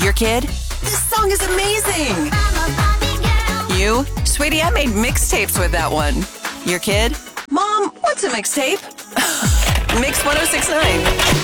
Your kid? This song is amazing. You? Sweetie, I made mixtapes with that one. Your kid? Mom, what's a mixtape? Mix 1069.